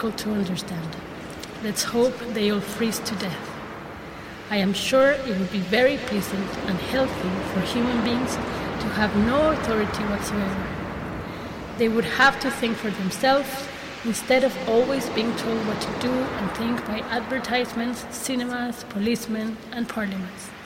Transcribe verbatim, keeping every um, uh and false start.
difficult to understand. Let's hope they all freeze to death. I am sure it would be very pleasant and healthy for human beings to have no authority whatsoever. They would have to think for themselves instead of always being told what to do and think by advertisements, cinemas, policemen, and parliaments.